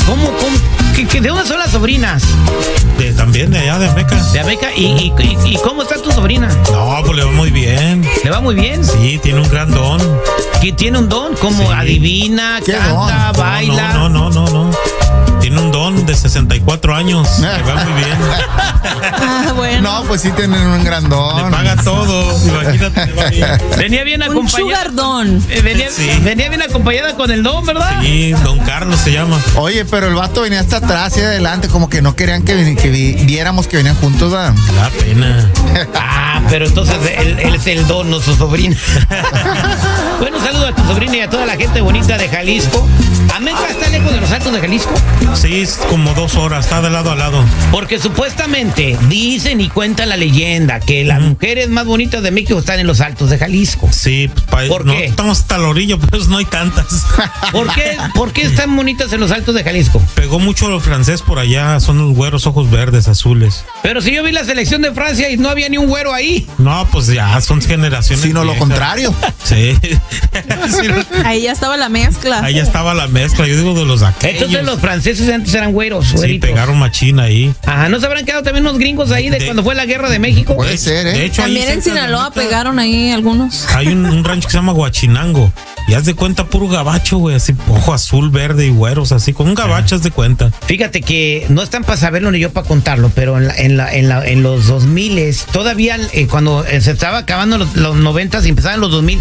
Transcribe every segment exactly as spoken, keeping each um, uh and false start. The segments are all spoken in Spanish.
¿Cómo, cómo? ¿Qué, qué, ¿De dónde son las sobrinas? De, también de allá, de Ameca. De Ameca. ¿Y, y, y, ¿Y cómo está tu sobrina? No, pues le va muy bien. ¿Le va muy bien? Sí, tiene un gran don. ¿Que tiene un don? ¿Cómo? Sí. ¿Adivina, canta, don? baila? No, no, no, no, no. Tiene un don de sesenta y cuatro años. Le va muy bien. Ah, bueno. No, pues sí tienen un gran don. Le paga todo. Imagínate, le va bien. Venía bien acompañada. Un sugar don. Eh, venía, sí. venía bien acompañada con el don, ¿verdad? Sí, don Carlos se llama. Oye, pero el vato venía hasta atrás y adelante, como que no querían que, que viéramos que venían juntos, ¿verdad? La pena. Ah, pero entonces él, él es el don, no su sobrina. Bueno, saludo a tu sobrina y a toda la gente bonita de Jalisco. ¿Ameca está lejos de los Altos de Jalisco? Sí, es como dos horas, está de lado a lado. Porque supuestamente dicen y cuenta la leyenda que las mm. mujeres más bonitas de México están en los Altos de Jalisco. Sí, pa, ¿por no, qué? Estamos hasta la orilla, pues no hay tantas. ¿Por qué? ¿Por qué están bonitas en los Altos de Jalisco? Pegó mucho lo francés por allá, son los güeros, ojos verdes, azules. Pero si yo vi la selección de Francia y no había ni un güero ahí. No, pues ya son generaciones. Sino viejas. Lo contrario. Sí. Ahí ya estaba la mezcla. Ahí ya estaba la mezcla, yo digo de los aquellos. Entonces los franceses antes eran güeros, sí, güeritos. Pegaron machín ahí. Ajá, ¿no se habrán quedado también unos gringos ahí de, de cuando fue la guerra de México? Puede ser, ¿eh? De hecho, también en Sinaloa pegaron ahí algunos. Hay un, un rancho que se llama Huachinango. Y haz de cuenta puro gabacho, güey, así, ojo azul, verde y güeros, así, con un gabacho, haz de cuenta. Fíjate que no están para saberlo ni yo para contarlo, pero en la, en la, en la, en los dos miles, todavía eh, cuando eh, se estaba acabando los, los noventas y empezaban los dos mil,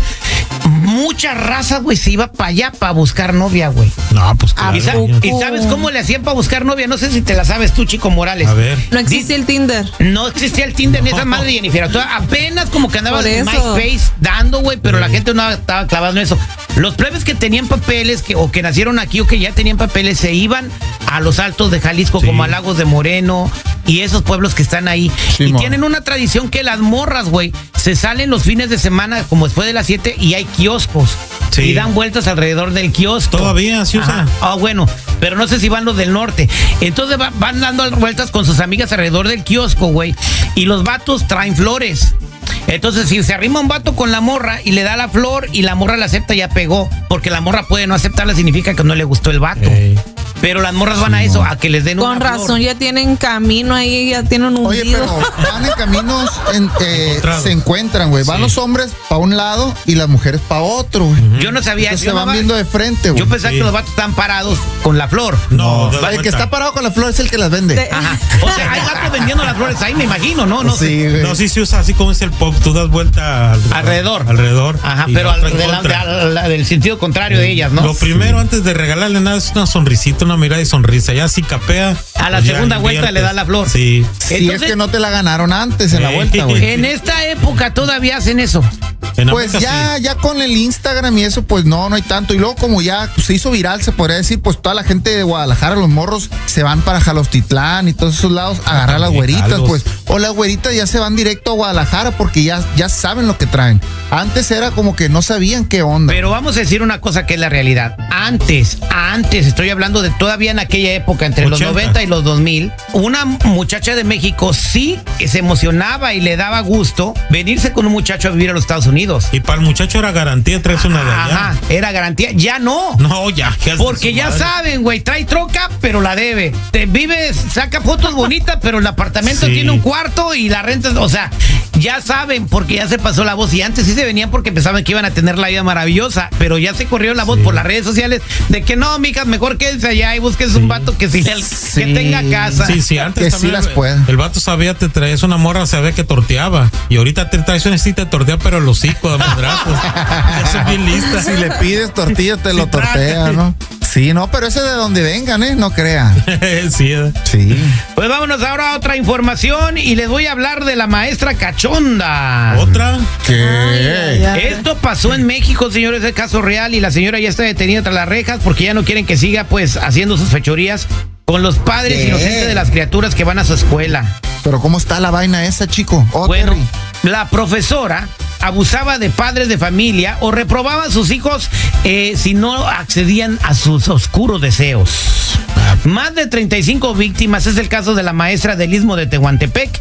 mucha raza, güey, se iba para allá para buscar novia, güey. No, pues claro. ¿Y, sa ¿Y sabes cómo le hacían para buscar novia? No sé si te la sabes tú, Chico Morales. A ver. No existía el Tinder. No existía el Tinder, ni esa madre de Jennifer. Apenas como que andaba en eso. MySpace dando, güey, pero sí. La gente no estaba clavada en eso. Los plebes que tenían papeles que, o que nacieron aquí o que ya tenían papeles se iban a los Altos de Jalisco, sí. Como a Lagos de Moreno y esos pueblos que están ahí. Sí, y man. Tienen una tradición que las morras, güey, se salen los fines de semana como después de las siete y hay kioscos. Sí. Y dan vueltas alrededor del kiosco. Todavía se usa. Ah, oh, bueno, pero no sé si van los del norte. Entonces va, van dando vueltas con sus amigas alrededor del kiosco, güey. Y los vatos traen flores. Entonces, si se arrima un vato con la morra y le da la flor y la morra la acepta, ya pegó. Porque la morra puede no aceptarla, significa que no le gustó el vato. Hey. Pero las morras van a eso, a que les den con una razón, flor. Ya tienen camino ahí, ya tienen un Oye, pero van en caminos, en, eh, se encuentran, güey. Van sí. Los hombres para un lado y las mujeres para otro, güey. Uh-huh. Yo no sabía eso. Se van va... viendo de frente, güey. Yo pensaba sí. que los vatos están parados con la flor. No, no el que está parado con la flor es el que las vende. De... Ajá. O sea, hay vatos vendiendo las flores ahí, me imagino, ¿no? No, sí, sé. No, sí se usa así como es el pop. Tú das vuelta al... alrededor. Alrededor. Ajá, pero al, de la, de la, del sentido contrario de ellas, ¿no? Lo primero, sí. Antes de regalarle nada, es una sonrisita, una mirada y sonrisa. Ya si capea. A la pues segunda vuelta le da la flor. Sí. Si Entonces, es que no te la ganaron antes en eh, la vuelta, güey. En esta época todavía hacen eso. Pues ya, sí. ya con el Instagram y eso, pues no, no hay tanto. Y luego como ya pues, se hizo viral, se podría decir, pues toda la gente de Guadalajara, los morros, se van para Jalostitlán y todos esos lados a agarrar a las güeritas, Jalos. Pues. O las güeritas ya se van directo a Guadalajara porque ya, ya saben lo que traen. Antes era como que no sabían qué onda. Pero vamos a decir una cosa que es la realidad. Antes, antes, estoy hablando de todavía en aquella época, entre ochenta. Los noventa y los dos mil, una muchacha de México sí se emocionaba y le daba gusto venirse con un muchacho a vivir a los Estados Unidos. Y para el muchacho era garantía, traes una de allá. Ajá, era garantía. Ya no. No, ya. Porque ya madre. Saben, güey, trae troca, pero la debe. Te vives, saca fotos bonitas, pero el apartamento sí. Tiene un cuarto y la renta, o sea, ya saben, porque ya se pasó la voz. Y antes sí se venían porque pensaban que iban a tener la vida maravillosa, pero ya se corrió la voz sí. Por las redes sociales de que no, mijas, mejor quédense allá y busques sí. Un vato que, sí, sí. Que tenga casa. Sí, sí, antes que también sí las puede. El vato sabía, te traes una morra, sabía que torteaba. Y ahorita te traes una cita, tortea, pero el hocico de madrazos. Eso es bien lista. Si le pides tortilla, te sí, lo tortea, ¿no? Sí, no, pero ese de donde vengan, ¿eh? No crean. sí, sí. Pues vámonos ahora a otra información y les voy a hablar de la maestra cachonda. ¿Otra? ¿Qué? Ay, ay, ay. Esto pasó en México, señores, es caso real y la señora ya está detenida tras las rejas porque ya no quieren que siga, pues, haciendo sus fechorías con los padres ¿Qué? Inocentes de las criaturas que van a su escuela. Pero ¿cómo está la vaina esa, chico? Oh, bueno, Terry. La profesora abusaba de padres de familia o reprobaba a sus hijos eh, si no accedían a sus oscuros deseos. Más de treinta y cinco víctimas es el caso de la maestra del Istmo de Tehuantepec,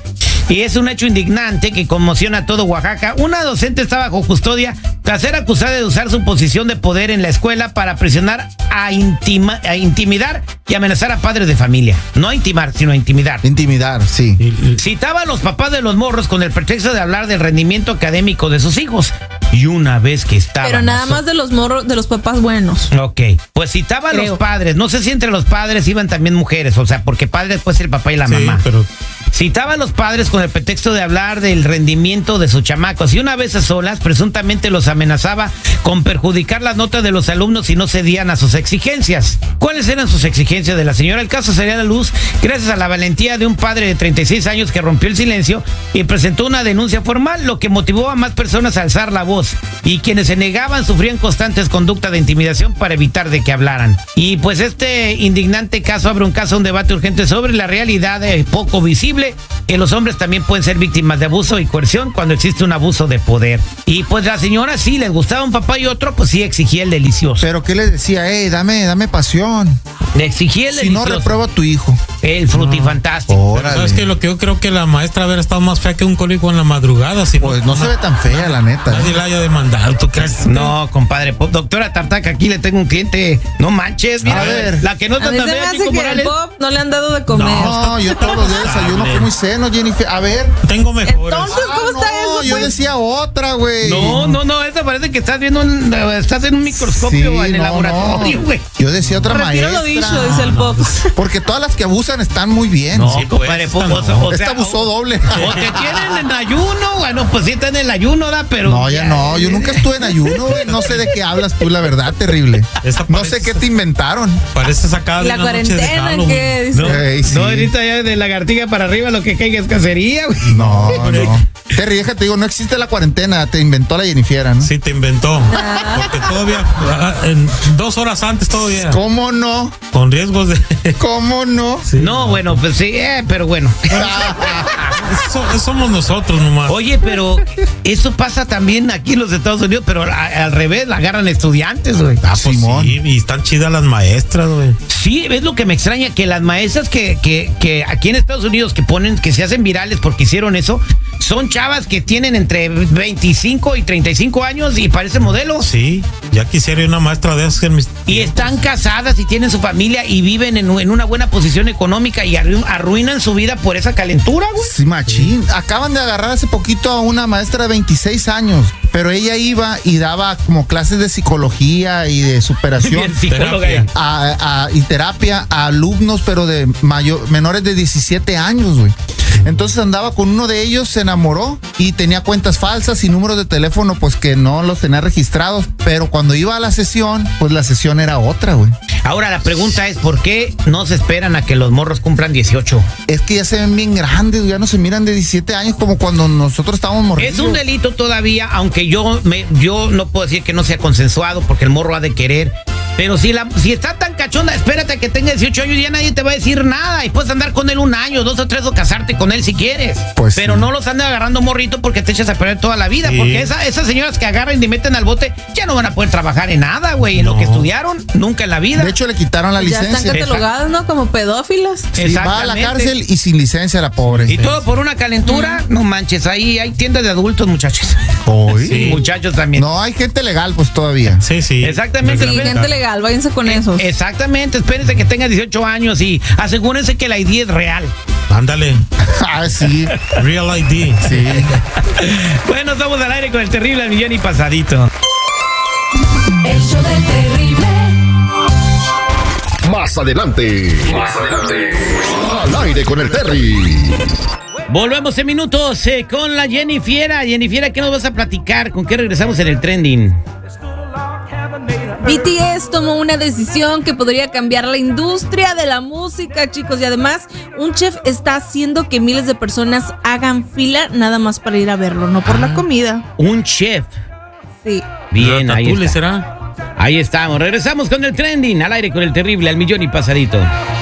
Y es un hecho indignante que conmociona a todo Oaxaca. Una docente está bajo custodia tras ser acusada de usar su posición de poder en la escuela para presionar a, intima, a intimidar y amenazar a padres de familia. No a intimar, sino a intimidar. Intimidar, sí. Citaba a los papás de los morros con el pretexto de hablar del rendimiento académico de sus hijos. Y una vez que estaba... Pero nada más de los morros, de los papás buenos. Ok, pues citaba a Creo. los padres. No sé si entre los padres iban también mujeres, o sea, porque padres puede ser el papá y la Sí, mamá. pero Citaba a los padres con el pretexto de hablar del rendimiento de sus chamacos y una vez a solas presuntamente los amenazaba con perjudicar las notas de los alumnos si no cedían a sus exigencias. ¿Cuáles eran sus exigencias de la señora? El caso sería a la luz gracias a la valentía de un padre de treinta y seis años que rompió el silencio y presentó una denuncia formal, lo que motivó a más personas a alzar la voz, y quienes se negaban sufrían constantes conductas de intimidación para evitar de que hablaran. Y pues este indignante caso abre un caso, un debate urgente sobre la realidad eh, poco visible, que los hombres también pueden ser víctimas de abuso y coerción cuando existe un abuso de poder. Y pues la señora sí, les gustaba un papá y otro, pues sí exigía el delicioso. Pero ¿qué le decía? Ey, dame, dame pasión. Le exigía el Si no, delicioso. reprueba a tu hijo. El frutifantástico. pero sabes que lo que yo creo que la maestra haber estado más fea que un cólico en la madrugada. Si Pues no se ve tan fea, la neta. nadie la haya demandado, ¿tú crees? No, compadre. Pop. Doctora Tartaca, aquí le tengo un cliente. No manches, mira. A ver. La que no A está mí tan se me fea, hace Chico que al Morales. Bob no le han dado de comer. No, yo todos los días desayuno Hable. como muy seno, Jennifer. A ver. Tengo mejores. Entonces, ¿cómo Ah, está no, eso, yo pues? decía otra, güey. No, no, no, esa parece que estás viendo un, estás en un microscopio Sí, en el no, laboratorio, no. güey. Yo decía otra Retiro maestra. lo dicho, dice el Bob. Porque todas las que abusan están muy bien. No, Sí, pues, compadre, esta Pop, no. o sea, o Esta sea, abusó o- doble. O te tienen en ayuno, bueno, pues sí está en el ayuno, ¿da? Pero. No, ya no, yo nunca estuve en ayuno, güey. No sé de qué hablas tú, la verdad, terrible. Esta No parece- sé qué te inventaron. Parece sacada de La una noche de cuarentena, Halloween. ¿qué dice? No, Ey, sí. no, ahorita ya de lagartija para arriba lo que caiga es cacería, güey. No, no. Terry, déjate, digo, no existe la cuarentena, te inventó la Jennifer, ¿no? Sí, te inventó. Porque todavía, ah, en dos horas antes todavía, ¿Cómo no? con riesgos de... ¿Cómo no? Sí. No, bueno, pues sí, eh, pero bueno. So- somos nosotros nomás. Oye, pero eso pasa también aquí en los Estados Unidos, pero a- al revés, la agarran estudiantes, güey. Ah, pues Simón. sí, y están chidas las maestras, güey. Sí, es lo que me extraña, que las maestras que, que, que aquí en Estados Unidos que ponen, que se hacen virales porque hicieron eso, son chavas que tienen entre veinticinco y treinta y cinco años y parecen modelos. Sí, ya quisiera una maestra de esas en mis... Y están casadas y tienen su familia y viven en, en una buena posición económica y arru- arruinan su vida por esa calentura, güey. Sí, machín. Acaban de agarrar hace poquito a una maestra de veintiséis años, pero ella iba y daba como clases de psicología y de superación. Bien, psicóloga. terapia. a, a- y terapia a alumnos, pero de mayor, menores de diecisiete años, güey. Entonces andaba con uno de ellos, se enamoró y tenía cuentas falsas y números de teléfono, pues que no los tenía registrados. Pero cuando iba a la sesión, pues la sesión era otra, güey. Ahora la pregunta es, ¿por qué no se esperan a que los morros cumplan dieciocho? Es que ya se ven bien grandes, ya no se miran de diecisiete años como cuando nosotros estábamos morridos. Es un delito todavía, aunque yo me, yo no puedo decir que no sea consensuado porque el morro ha de querer. Pero si, la, si está tan cachonda, espérate a que tenga dieciocho años y ya nadie te va a decir nada. Y puedes andar con él un año, dos o tres, o casarte con él si quieres. Pues Pero sí. no los andes agarrando morrito porque te echas a perder toda la vida. Sí. Porque esa, esas señoras que agarran y meten al bote ya no van a poder trabajar en nada, güey. En lo No. que estudiaron, nunca en la vida. De hecho, le quitaron la Ya están licencia. catalogadas, ¿no? Como pedófilas. Sí, va a la Exactamente. cárcel y sin licencia la pobre. Y todo por una calentura, no manches, ahí hay tiendas de adultos, muchachos. Hoy. Sí. Muchachos también. No, hay gente legal, pues todavía. Sí, sí. Exactamente. Sí, gente legal, váyanse con esos. Exactamente, espérense que tenga dieciocho años y asegúrense que la I D es real. Ándale. Ah, sí. Real I D. Sí. Bueno, estamos al aire con el terrible al millón y pasadito. El show del terrible. Más adelante. Más adelante. Al aire con el Terry. Volvemos en minutos eh, con la Jennifiera. Jennifiera, ¿qué nos vas a platicar? ¿Con qué regresamos en el trending? B T S tomó una decisión que podría cambiar la industria de la música, chicos. Y además, un chef está haciendo que miles de personas hagan fila nada más para ir a verlo, no por la comida. Un chef. Sí. Bien, ahí Ratatouille está. será. Ahí estamos. Regresamos con el trending. Al aire con el terrible al millón y pasadito.